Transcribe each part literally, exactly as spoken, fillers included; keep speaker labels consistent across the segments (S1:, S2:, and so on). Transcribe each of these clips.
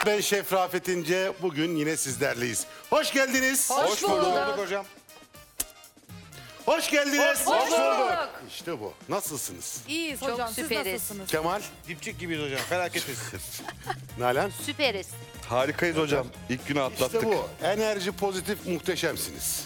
S1: Ben Şef Rafet İnce, bugün yine sizlerleyiz. Hoş geldiniz.
S2: Hoş bulduk hocam.
S1: Hoş geldiniz.
S2: Hoş bulduk.
S1: İşte bu. Nasılsınız?
S2: İyiyiz
S3: Çok
S2: hocam. Siz
S3: süperiz.
S2: nasılsınız?
S1: Kemal,
S4: Dipçik gibiyiz hocam. Felaketiz.
S1: Nalan.
S3: Süperiz.
S5: Harikayız hocam. İlk günü atlattık.
S1: İşte bu. Enerji pozitif, muhteşemsiniz.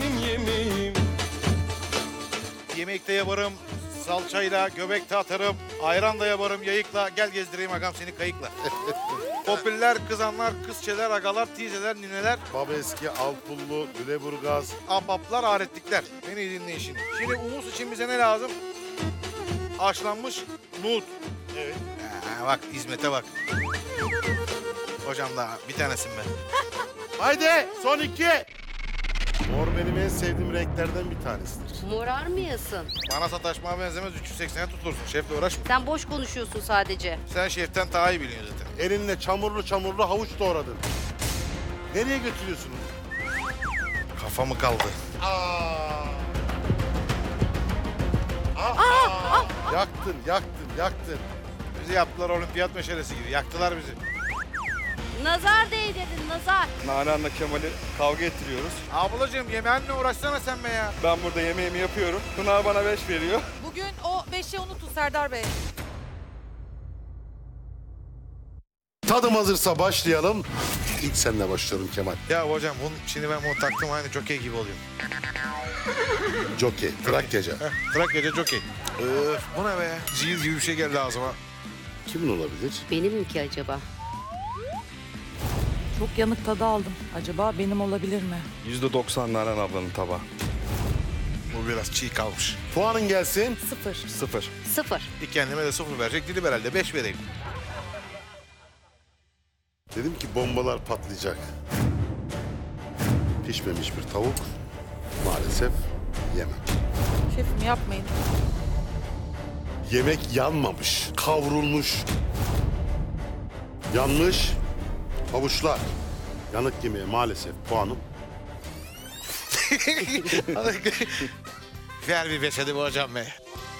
S4: Yemekte yaparım. Salçayla göbekte atarım. Ayran da yaparım yayıkla. Gel gezdireyim agam seni kayıkla. Popüller, kızanlar, kızçeler, agalar, teyzeler, nineler,
S1: Babeski, Alpullu, Lüleburgaz.
S4: ahbaplar, aletlikler. Beni dinleyin şimdi. Şimdi humus için bize ne lazım? Haşlanmış nohut. Evet. Ha, bak hizmete bak. Hocam daha bir tanesin ben.
S1: Haydi son iki. Mor benim en sevdiğim renklerden bir tanesidir.
S3: Morarmıyorsun.
S4: Bana sataşmaya benzemez üç yüz seksene tutulursun. Şefle uğraşma.
S3: Sen boş konuşuyorsun sadece.
S4: Sen şeften daha iyi biliyorsun zaten.
S1: Elinle çamurlu çamurlu havuç doğradın. Nereye götürüyorsun onu?
S4: Kafamı kaldı.
S1: Yaktın, yaktın, yaktın.
S4: Bizi yaptılar olimpiyat meşalesi gibi. Yaktılar bizi.
S3: Nazar değdirdin nazar.
S5: Nalan'la Kemal'i kavga ettiriyoruz.
S4: Ablacığım yemeğinle uğraşsana sen be ya.
S5: Ben burada yemeğimi yapıyorum. Pınar bana beş veriyor.
S2: Bugün o beşi unutun Serdar Bey.
S1: Tadım hazırsa başlayalım. İlk seninle başlıyorum Kemal.
S4: Ya hocam bunun, şimdi ben bunu taktım aynı jokey gibi oluyorum.
S1: Jockey, Trakya'ca.
S4: Heh, Trakya'da jokey. Öf bu ne be? Zil gibi bir şey geldi ağzıma.
S1: Kimin olabilir?
S3: Benim mi ki acaba?
S2: Çok yanık tadı aldım. Acaba benim olabilir mi?
S5: yüzde doksan Nalan ablanın tabağı.
S4: Bu biraz çiğ kalmış.
S1: Puanın gelsin.
S2: Sıfır.
S5: Sıfır.
S3: Sıfır.
S4: Bir kendime de sıfır verecek dedim herhalde. Beş vereyim.
S1: Dedim ki bombalar patlayacak. Pişmemiş bir tavuk. Maalesef yemem.
S2: Şefim yapmayın.
S1: Yemek yanmamış, kavrulmuş. Yanmış havuçlar. Yanık yemeğe maalesef puanım.
S4: Ver bir beş hadi bu hocam be.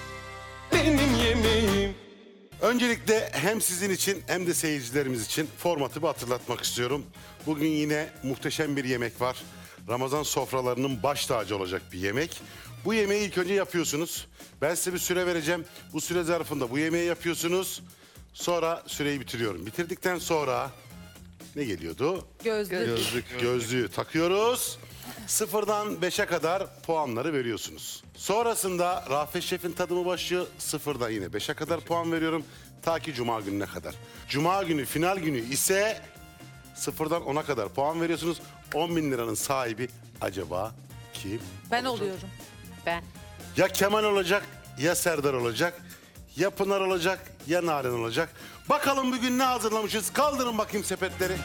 S1: Öncelikle hem sizin için hem de seyircilerimiz için formatı bir hatırlatmak istiyorum. Bugün yine muhteşem bir yemek var. Ramazan sofralarının baş tacı olacak bir yemek. Bu yemeği ilk önce yapıyorsunuz. Ben size bir süre vereceğim. Bu süre zarfında bu yemeği yapıyorsunuz. Sonra süreyi bitiriyorum. Bitirdikten sonra ne geliyordu?
S2: Gözlük.
S5: Gözlük.
S1: Gözlüğü takıyoruz. Sıfırdan beşe kadar puanları veriyorsunuz. Sonrasında Rafet Şef'in tadımı başlıyor. Sıfırdan yine beşe kadar puan veriyorum. Ta ki Cuma gününe kadar. Cuma günü final günü ise sıfırdan ona kadar puan veriyorsunuz. on bin liranın sahibi acaba kim?
S2: Ben oluyorum.
S3: Ben.
S1: Ya Kemal olacak ya Serdar olacak. Ya Pınar olacak ya Nalan olacak. Bakalım bugün ne hazırlamışız? Kaldırın bakayım sepetleri.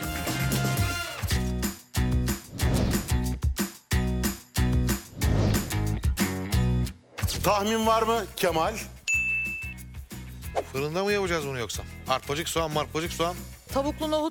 S1: Tahmin var mı Kemal?
S4: Fırında mı yapacağız bunu yoksa? Arpacık soğan, marpacık soğan.
S2: Tavuklu nohut